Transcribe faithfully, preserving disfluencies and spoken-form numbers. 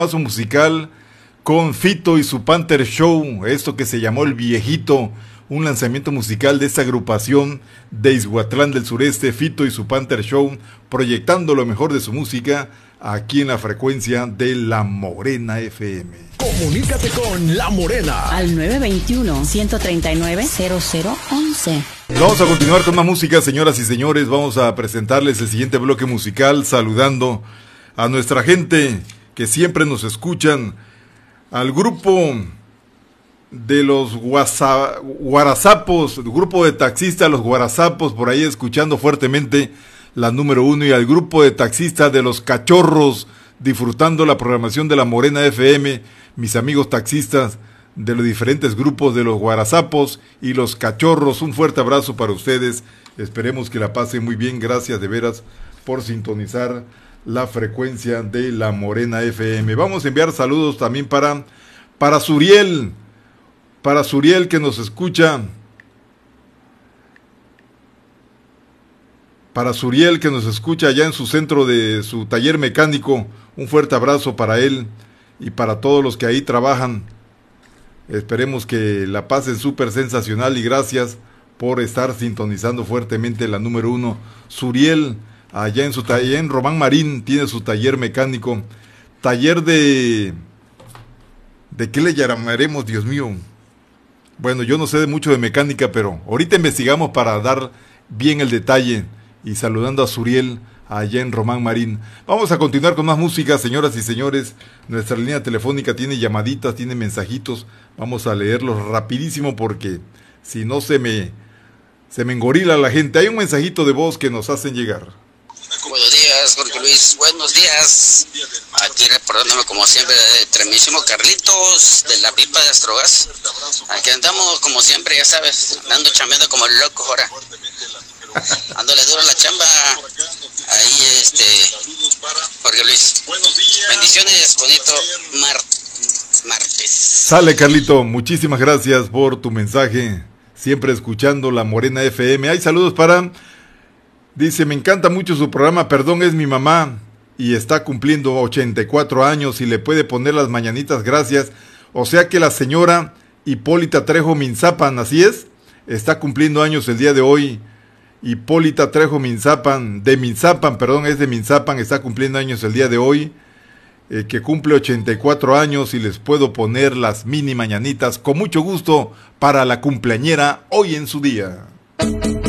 Paso musical con Fito y su Panther Show, esto que se llamó El Viejito, un lanzamiento musical de esta agrupación de Ixhuatlán del Sureste, Fito y su Panther Show, proyectando lo mejor de su música aquí en la frecuencia de La Morena F M. Comunícate con La Morena al nueve dos uno, uno tres nueve, cero cero uno uno. Vamos a continuar con más música, señoras y señores. Vamos a presentarles el siguiente bloque musical, saludando a nuestra gente que siempre nos escuchan, al grupo de los guasa, guarazapos, el grupo de taxistas, los guarazapos, por ahí escuchando fuertemente la número uno, y al grupo de taxistas de los cachorros, disfrutando la programación de La Morena F M, mis amigos taxistas de los diferentes grupos de los guarazapos y los cachorros, un fuerte abrazo para ustedes, esperemos que la pasen muy bien, gracias de veras por sintonizar la frecuencia de La Morena F M. Vamos a enviar saludos también para, para Suriel, para Suriel que nos escucha, para Suriel que nos escucha allá en su centro de su taller mecánico, un fuerte abrazo para él y para todos los que ahí trabajan. Esperemos que la pasen súper sensacional y gracias por estar sintonizando fuertemente la número uno. Suriel, allá en su taller, en Román Marín, tiene su taller mecánico, taller de... ¿de qué le llamaremos, Dios mío? Bueno, yo no sé de mucho de mecánica, pero ahorita investigamos para dar bien el detalle, y saludando a Suriel, allá en Román Marín. Vamos a continuar con más música, señoras y señores. Nuestra línea telefónica tiene llamaditas, tiene mensajitos, vamos a leerlos rapidísimo porque si no se me, se me engorila la gente. Hay un mensajito de voz que nos hacen llegar. Buenos días, Jorge Luis. Buenos días. Aquí reportándome como siempre de mi mismo Carlitos de la pipa de Astrogas. Aquí andamos como siempre, ya sabes, ando chambeando como el loco ahora. Ándole duro la chamba. Ahí este Jorge Luis. Bendiciones, bonito mar martes. Sale, Carlito, muchísimas gracias por tu mensaje. Siempre escuchando La Morena F M. Hay saludos para... Dice, me encanta mucho su programa, perdón, es mi mamá y está cumpliendo ochenta y cuatro años y le puede poner las mañanitas, gracias. O sea que la señora Hipólita Trejo Minzapan, así es, está cumpliendo años el día de hoy. Hipólita Trejo Minzapan, de Minzapan, perdón, es de Minzapan, está cumpliendo años el día de hoy, eh, que cumple ochenta y cuatro años y les puedo poner las mini mañanitas con mucho gusto para la cumpleañera hoy en su día.